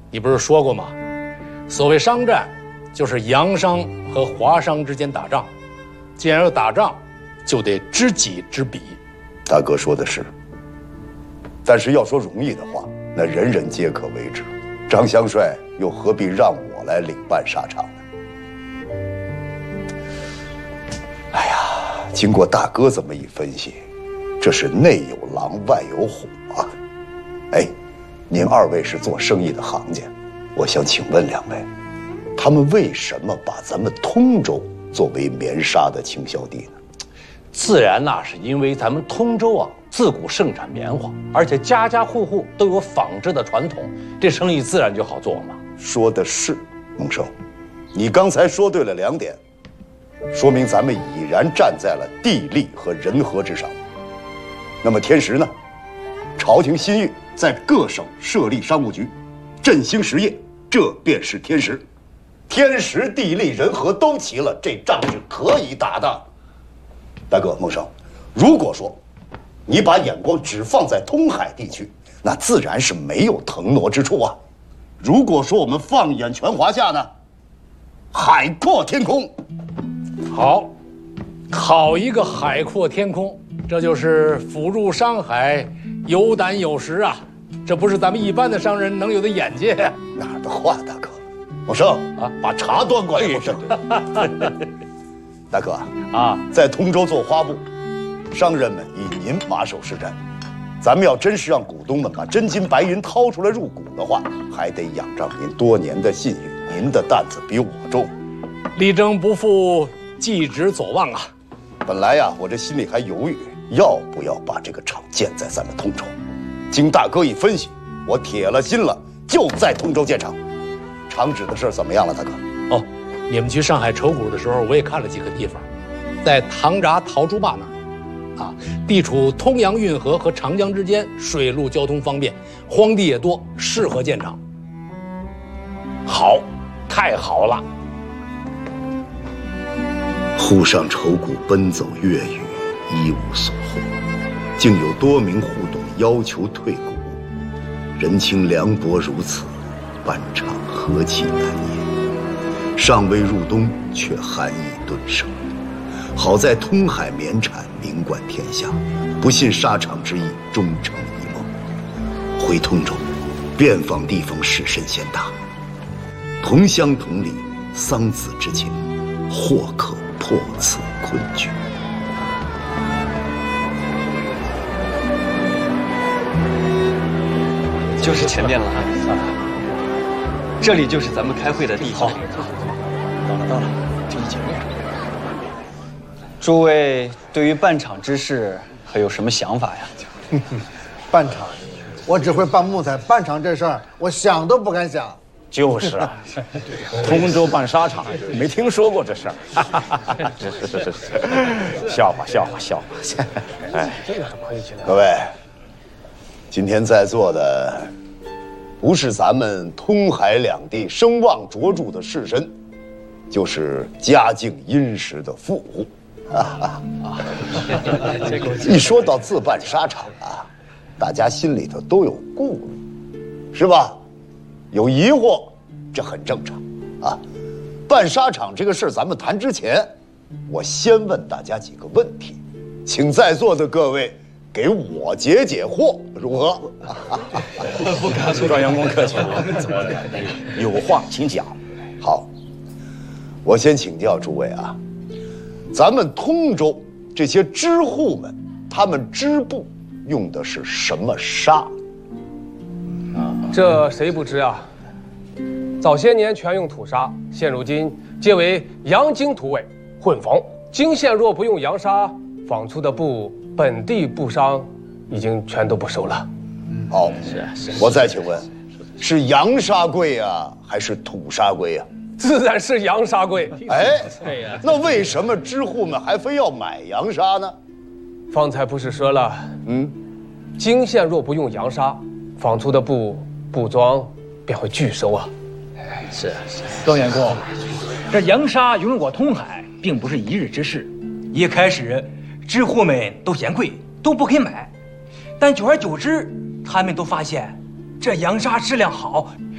你不是说过吗？所谓商战，就是洋商和华商之间打仗。既然要打仗，就得知己知彼。 大哥说的是，但是要说容易的话，那人人皆可为之。张香帅又何必让我来领办沙场呢？哎呀，经过大哥这么一分析，这是内有狼，外有虎啊！哎，您二位是做生意的行家，我想请问两位，他们为什么把咱们通州作为棉纱的倾销地呢？ 自然那是因为咱们通州啊，自古盛产棉花，而且家家户户都有纺织的传统，这生意自然就好做嘛。 说的是，孟寿，你刚才说对了2点，说明咱们已然站在了地利和人和之上。那么天时呢？朝廷心意在各省设立商务局，振兴实业，这便是天时。天时地利人和都齐了，这仗是可以打的。大哥，孟生，如果说你把眼光只放在通海地区，那自然是没有腾挪之处啊。如果说我们放眼全华夏呢，海阔天空。 好一个海阔天空，这就是俯入商海，有胆有识啊！这不是咱们一般的商人能有的眼界呀。 哪儿的话，大哥？孟生啊，把茶端过来。孟生，大哥啊，在通州做花布，商人们以您马首是瞻。咱们要真是让股东们把真金白银掏出来入股的话，还得仰仗您多年的信誉，您的担子比我重。 力争不负继职左望啊！ 本来呀，我这心里还犹豫要不要把这个厂建在咱们通州。经大哥一分析，我铁了心了，就在通州建厂。厂址的事怎么样了，大哥？ 哦，你们去上海筹股的时候，我也看了几个地方，在唐闸陶朱坝那儿，啊，地处通阳运河和长江之间，水陆交通方便，荒地也多，适合建厂。好，太好了！ 沪上筹股奔走月余，一无所获，竟有多名户董要求退股，人情凉薄如此，办厂何其难也！尚未入冬，却寒意顿生。好在通海棉产名冠天下，不信沙场之意终成一梦。回通州，遍访地方士绅贤达，同乡同里，桑梓之情，或可破此困局。 就是前面了，这里就是咱们开会的地方。到了，这一前面。诸位对于办厂之事还有什么想法呀？ 办厂，我只会办木材，办厂这事儿我想都不敢想。 就是啊，通州办纱厂，没听说过这事儿。是，笑话。哎， 各位，今天在座的不是咱们通海两地声望卓著的士绅，就是家境殷实的富户。一说到自办纱厂啊，大家心里头都有顾虑，是吧？有疑惑，这很正常啊。办纱厂这个事儿，咱们谈之前，我先问大家几个问题，请在座的各位给我解解惑，如何？ 不敢，状元公客气了，有话请讲。 好，我先请教诸位啊，咱们通州这些织户们，他们织布用的是什么纱？ 这谁不知啊？早些年全用土纱，现如今皆为洋经土尾混缝。经线若不用洋纱纺出的布，本地布商已经全都不收了。 好，是。我再请问，是洋纱贵呀，还是土纱贵呀？ 自然是洋纱贵。 哎，那为什么织户们还非要买洋纱呢？ 方才不是说了，经线若不用洋纱纺出的布庄便会拒收啊。 是，状元公，这洋纱涌过通海，并不是一日之事。一开始，织户们都嫌贵，都不肯买，但久而久之，他们都发现这洋纱质量好，